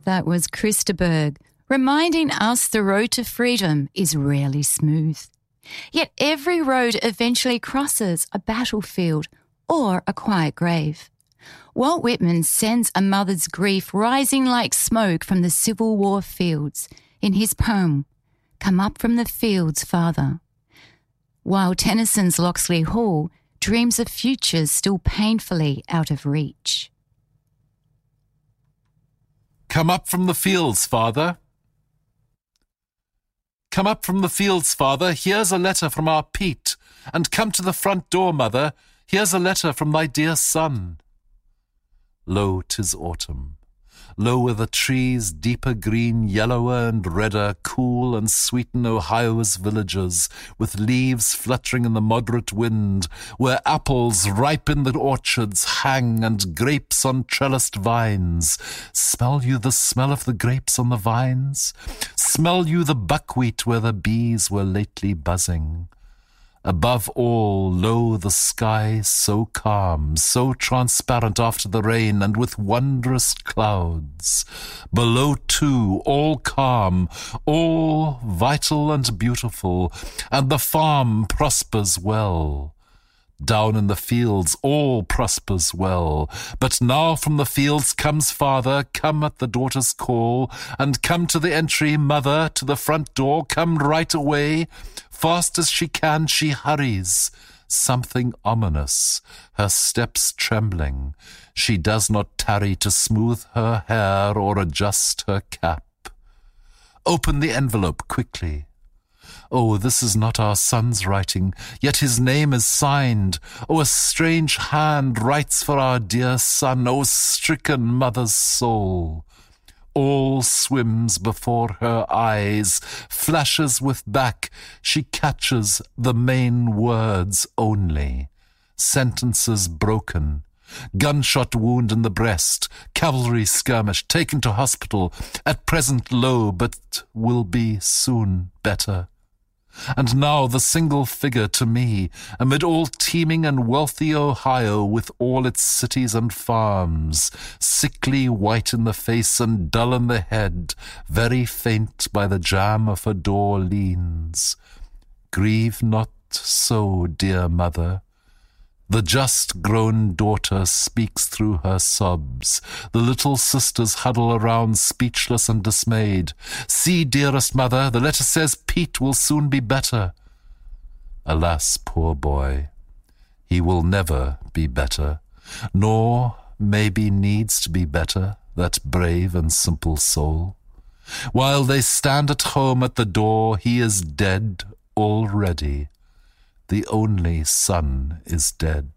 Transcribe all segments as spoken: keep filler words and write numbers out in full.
That was Krista Berg, reminding us the road to freedom is rarely smooth. Yet every road eventually crosses a battlefield or a quiet grave. Walt Whitman sends a mother's grief rising like smoke from the Civil War fields in his poem, Come Up From the Fields, Father, while Tennyson's Locksley Hall dreams of futures still painfully out of reach. Come up from the fields, Father. Come up from the fields, Father, here's a letter from our Pete, and come to the front door, Mother, here's a letter from thy dear son. Lo, 'tis autumn. Lo, are the trees deeper green, yellower and redder, cool and sweeten Ohio's villages, with leaves fluttering in the moderate wind, where apples ripe in the orchards hang, and grapes on trellised vines. Smell you the smell of the grapes on the vines? Smell you the buckwheat where the bees were lately buzzing? Above all, lo, the sky so calm, so transparent after the rain, and with wondrous clouds. Below, too, all calm, all vital and beautiful, and the farm prospers well. Down in the fields all prospers well, but now from the fields comes father, come at the daughter's call, and come to the entry, mother, to the front door, come right away. Fast as she can she hurries, something ominous, her steps trembling. She does not tarry to smooth her hair or adjust her cap. Open the envelope quickly. Oh, this is not our son's writing, yet his name is signed. Oh, a strange hand writes for our dear son, oh, stricken mother's soul. All swims before her eyes, flashes with back, she catches the main words only. Sentences broken. Gunshot wound in the breast, cavalry skirmish, taken to hospital, at present low, but will be soon better. And now the single figure to me, amid all teeming and wealthy Ohio, with all its cities and farms, sickly white in the face and dull in the head, very faint by the jamb of a door leans. Grieve not so, dear mother. The just-grown daughter speaks through her sobs. The little sisters huddle around, speechless and dismayed. See, dearest mother, the letter says Pete will soon be better. Alas, poor boy, he will never be better, nor maybe needs to be better, that brave and simple soul. While they stand at home at the door, he is dead already. The only son is dead.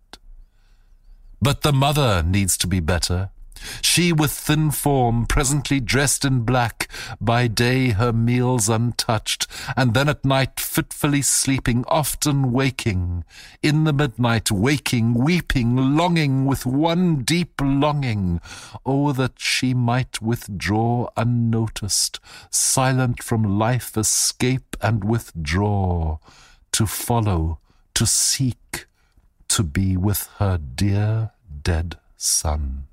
But the mother needs to be better. She with thin form, presently dressed in black, by day her meals untouched, and then at night fitfully sleeping, often waking, in the midnight waking, weeping, longing with one deep longing, oh, that she might withdraw unnoticed, silent from life escape and withdraw, to follow, to seek, to be with her dear dead son.